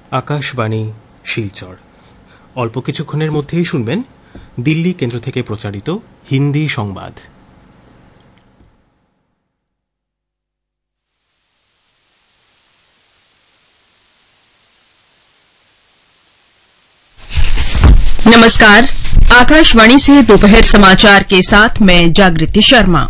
আকাশবাণী শিলচর। অল্প কিছুক্ষণের মধ্যেই শুনবেন দিল্লি কেন্দ্র থেকে প্রচারিত হিন্দি সংবাদ। नमस्कार, आकाशवाणी से दोपहर समाचार के साथ मैं जागृति शर्मा।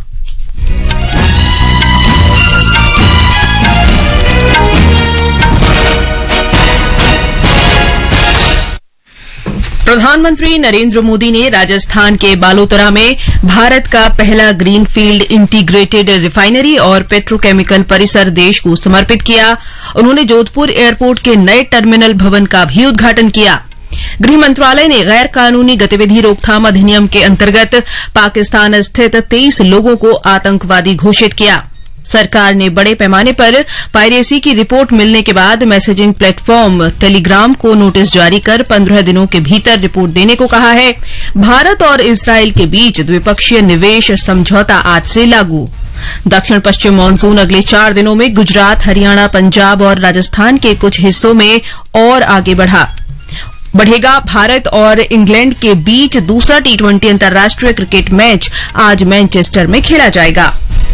प्रधानमंत्री नरेंद्र मोदी ने राजस्थान के बालोतरा में भारत का पहला ग्रीनफील्ड इंटीग्रेटेड रिफाइनरी और पेट्रोकेमिकल परिसर देश को समर्पित किया। उन्होंने जोधपुर एयरपोर्ट के नए टर्मिनल भवन का भी उद्घाटन किया। गृह मंत्रालय ने गैर कानूनी गतिविधि रोकथाम अधिनियम के अंतर्गत पाकिस्तान स्थित 23 लोगों को आतंकवादी घोषित किया। सरकार ने बड़े पैमाने पर पायरेसी की रिपोर्ट मिलने के बाद मैसेजिंग प्लेटफॉर्म टेलीग्राम को नोटिस जारी कर 15 दिनों के भीतर रिपोर्ट देने को कहा है। भारत और इस्राइल के बीच द्विपक्षीय निवेश समझौता आज से लागू। दक्षिण पश्चिम मानसून अगले 4 दिनों में गुजरात, हरियाणा, पंजाब और राजस्थान के कुछ हिस्सों में और आगे बढ़ेगा। भारत और इंग्लैंड के बीच दूसरा T20 अंतर्राष्ट्रीय क्रिकेट मैच आज मैनचेस्टर में खेला जाएगा।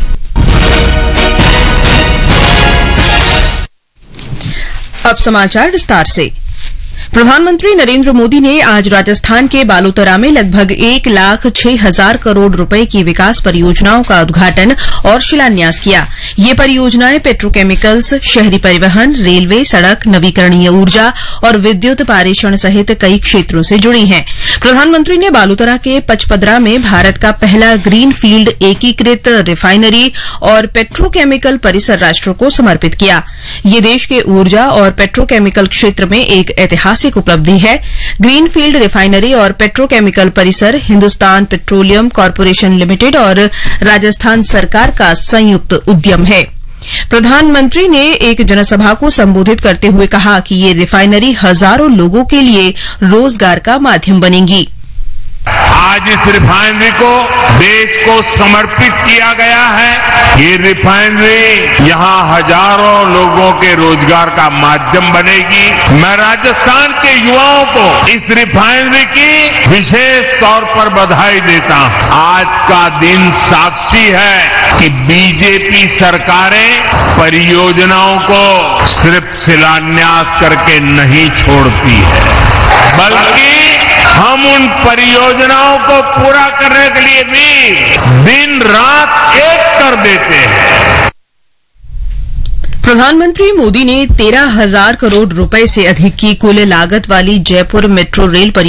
अब समाचार विस्तार से। प्रधानमंत्री नरेंद्र मोदी ने आज राजस्थान के बालोतरा में लगभग 1,06,000 करोड़ रुपए की विकास परियोजनाओं का उद्घाटन और शिलान्यास किया। ये परियोजनाएं पेट्रोकेमिकल्स, शहरी परिवहन, रेलवे, सड़क, नवीकरणीय ऊर्जा और विद्युत पारेषण सहित कई क्षेत्रों से जुड़ी हैं। प्रधानमंत्री ने बालोतरा के पचपदरा में भारत का पहला ग्रीन फील्ड एकीकृत रिफाइनरी और पेट्रोकेमिकल परिसर राष्ट्र को समर्पित किया। ये देश के ऊर्जा और पेट्रोकेमिकल क्षेत्र में एक ऐतिहासिक उपलब्धि है। ग्रीनफील्ड रिफाइनरी और पेट्रोकेमिकल परिसर हिंदुस्तान पेट्रोलियम कॉर्पोरेशन लिमिटेड और राजस्थान सरकार का संयुक्त उद्यम है। प्रधानमंत्री ने एक जनसभा को संबोधित करते हुए कहा कि ये रिफाइनरी हजारों लोगों के लिए रोजगार का माध्यम बनेगी। आज इस रिफाइनरी को देश को समर्पित किया गया है। ये रिफाइनरी यहाँ हजारों लोगों के रोजगार का माध्यम बनेगी। मैं राजस्थान के युवाओं को इस रिफाइनरी की विशेष तौर पर बधाई देता हूँ। आज का दिन साक्षी है कि बीजेपी सरकारें परियोजनाओं को सिर्फ शिलान्यास करके नहीं छोड़ती है, बल्कि हम उन परियोजनाओं को पूरा करने के लिए भी दिन रात एक कर देते हैं। प्रधानमंत्री मोदी ने 13,000 करोड़ रुपए से अधिक की कुल लागत वाली जयपुर मेट्रो रेल